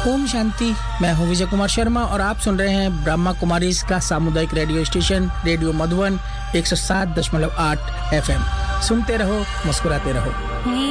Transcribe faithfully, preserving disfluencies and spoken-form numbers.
ओम शांति। मैं हूं विजय कुमार शर्मा और आप सुन रहे हैं ब्रह्मा कुमारी का सामुदायिक रेडियो स्टेशन रेडियो मधुबन एक सौ सात दशमलव आठ एफएम। सुनते रहो, मुस्कुराते रहो।